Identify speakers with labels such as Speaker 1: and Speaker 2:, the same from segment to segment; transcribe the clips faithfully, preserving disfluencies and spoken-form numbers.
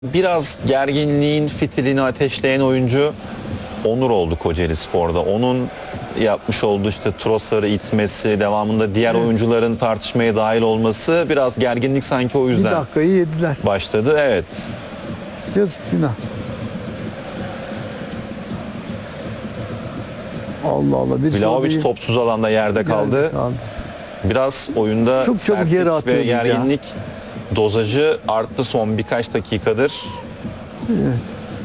Speaker 1: Biraz gerginliğin fitilini ateşleyen oyuncu Onur oldu Kocaeli Spor'da. Onun yapmış olduğu işte Trossard'ı itmesi, devamında diğer evet. oyuncuların tartışmaya dahil olması biraz gerginlik sanki o yüzden
Speaker 2: bir dakikayı yediler.
Speaker 1: Başladı. Evet.
Speaker 2: Yazık günah. Allah Allah. Bir
Speaker 1: Vlahovic topsuz alanda yerde kaldı. kaldı. Biraz oyunda
Speaker 2: çok çabuk yere
Speaker 1: ve gerginlik ya. Dozajı arttı son birkaç dakikadır.
Speaker 2: Evet.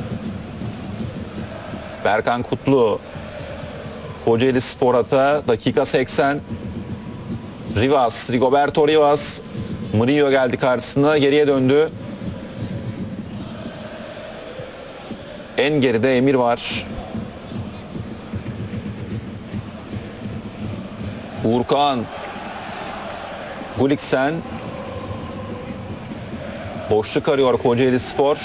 Speaker 1: Berkan Kutlu Kocaeli Spor ata dakika seksen. Rivas, Rigoberto Rivas Murillo geldi karşısına, geriye döndü. En geride Emir var. Uğurkan, Gulliksen boşluk arıyor Kocaeli Spor.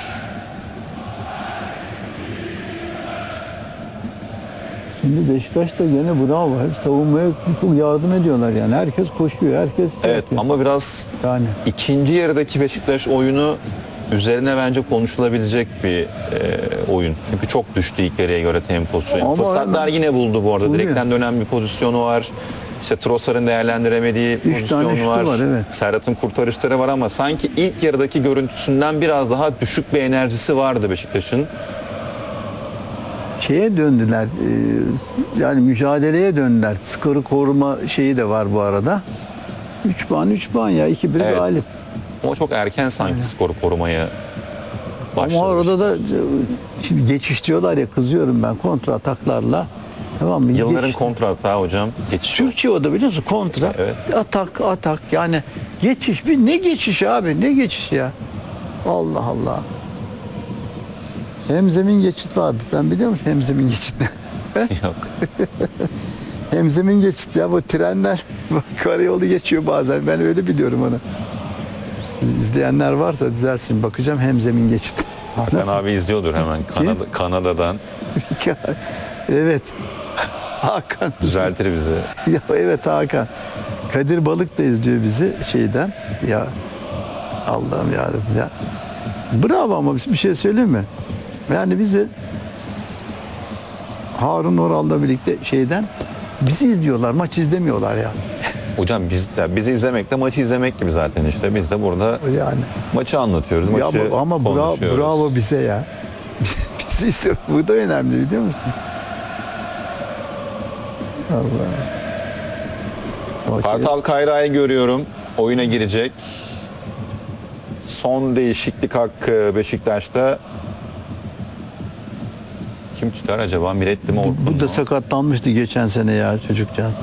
Speaker 2: Şimdi Beşiktaş da gene bravo. Hep savunmaya çok yardım ediyorlar yani. Herkes koşuyor, herkes
Speaker 1: Evet yapıyor. Ama biraz yani ikinci yarıdaki Beşiktaş oyunu üzerine bence konuşulabilecek bir e, oyun. Çünkü çok düştü ilk yarıya göre temposu. Yani fırsatlar yine buldu bu arada. Buluyor. Direkten dönen bir pozisyonu var. İşte Trossard'ın değerlendiremediği
Speaker 2: Üç
Speaker 1: pozisyonu var.
Speaker 2: var evet.
Speaker 1: Serhat'ın kurtarışları var ama sanki ilk yarıdaki görüntüsünden biraz daha düşük bir enerjisi vardı Beşiktaş'ın.
Speaker 2: Şeye döndüler, yani mücadeleye döndüler. Skoru koruma şeyi de var bu arada. üç puan üç puan ya, iki bir evet. galip.
Speaker 1: Ama çok erken sanki Aynen. skoru korumaya başladı.
Speaker 2: Ama orada da şimdi geçiş diyorlar ya, kızıyorum ben, kontra ataklarla. Tamam mı?
Speaker 1: Yılların
Speaker 2: Geçiş.
Speaker 1: kontra atağı hocam. Geçiş.
Speaker 2: Türkçe o da, biliyor musun? Kontra.
Speaker 1: Evet.
Speaker 2: Atak atak yani geçiş. Bir ne geçiş abi, ne geçiş ya. Allah Allah. Hemzemin geçit vardı. Sen biliyor musun hemzemin geçit?
Speaker 1: Yok.
Speaker 2: Hemzemin geçit ya, bu trenler karayolu geçiyor bazen. Ben öyle biliyorum onu. Siz izleyenler varsa düzelsin. Bakacağım hemzemin geçit.
Speaker 1: Hakan Nasıl? Abi izliyordur hemen Kanada, Kanada'dan.
Speaker 2: Evet. Hakan.
Speaker 1: Düzeltir bizi.
Speaker 2: Ya evet Hakan. Kadir Balık da izliyor bizi şeyden. Ya Allah'ım yarabbim ya. Bravo, ama bir şey söyleyeyim mi? Yani bizi Harun Oral'la birlikte şeyden bizi izliyorlar, maç izlemiyorlar ya.
Speaker 1: Hocam biz de, bizi izlemek de maçı izlemek gibi zaten işte. Biz de burada yani maçı anlatıyoruz, maçı
Speaker 2: ya ama, ama bravo, bravo bize ya. Bizi izliyor. Bu da önemli, biliyor musun? Allah.
Speaker 1: Kartal Kayra'yı görüyorum. Oyuna girecek. Son değişiklik hakkı Beşiktaş'ta. Kim çıkar acaba? Miretti mi?
Speaker 2: Bu, bu da sakatlanmıştı geçen sene ya çocukcağız.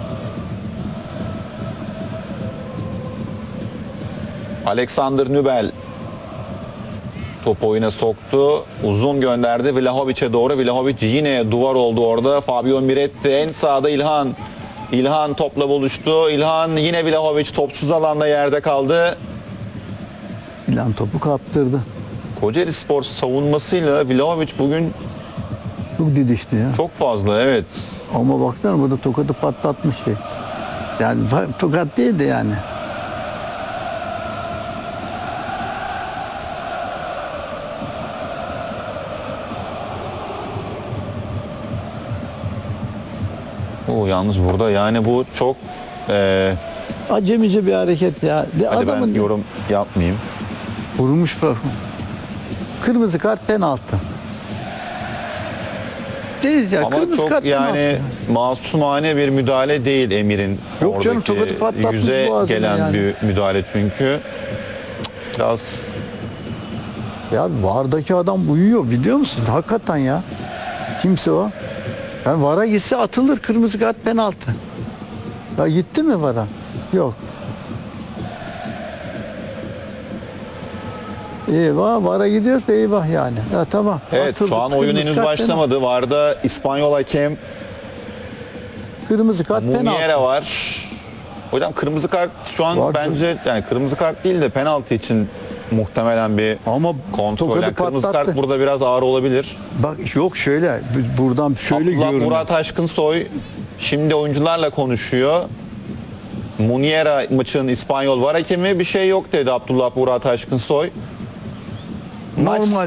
Speaker 1: Alexander Nübel topu oyuna soktu. Uzun gönderdi Vlahovic'e doğru. Vlahovic yine duvar oldu orada. Fabio Miretti en sağda. İlhan. İlhan topla buluştu. İlhan yine Vlahovic topsuz alanda yerde kaldı.
Speaker 2: İlhan topu kaptırdı.
Speaker 1: Kocaeli Spor savunmasıyla Vlahovic bugün
Speaker 2: çok didişti ya.
Speaker 1: Çok fazla, evet.
Speaker 2: Ama baksana, burada tokadı patlatmış şey. Yani tokat değil de yani.
Speaker 1: O yalnız burada yani bu çok e...
Speaker 2: acemice bir hareket ya. De
Speaker 1: Hadi
Speaker 2: adamın
Speaker 1: ben yorum yapmayayım.
Speaker 2: Vurmuş bak. Kırmızı kart, penaltı. Değil ya,
Speaker 1: ama
Speaker 2: kırmızı
Speaker 1: çok
Speaker 2: kart,
Speaker 1: yani
Speaker 2: penaltı.
Speaker 1: masumane bir müdahale değil Emir'in.
Speaker 2: Yok canım, tokadı patlatmış
Speaker 1: yüze gelen
Speaker 2: yani.
Speaker 1: bir müdahale çünkü. Biraz
Speaker 2: ya vardaki adam uyuyor, biliyor musun? Hakikaten ya. Kimse o? Yani vara gitse atılır, kırmızı kart, penaltı. Ya gitti mi vara? Yok. Eyvah, vara gidiyorsa eyvah yani. Ya tamam.
Speaker 1: Evet,
Speaker 2: atıldı.
Speaker 1: şu an oyun
Speaker 2: Kırmızı
Speaker 1: henüz
Speaker 2: kart,
Speaker 1: başlamadı.
Speaker 2: penaltı.
Speaker 1: Varda İspanyol hakem
Speaker 2: Kırmızı kart, penaltı.
Speaker 1: Muniera var. Hocam kırmızı kart şu an var bence canım. Yani kırmızı kart değil de penaltı için muhtemelen bir
Speaker 2: ama
Speaker 1: kontrol. Yani kırmızı kart burada biraz ağır olabilir.
Speaker 2: Bak yok, şöyle buradan şöyle
Speaker 1: Abdullah
Speaker 2: görünüyor.
Speaker 1: Murat Aşkınsoy şimdi oyuncularla konuşuyor. Muniera maçın İspanyol var hakemi, bir şey yok dedi Abdullah Murat Aşkınsoy. Maç
Speaker 2: Normal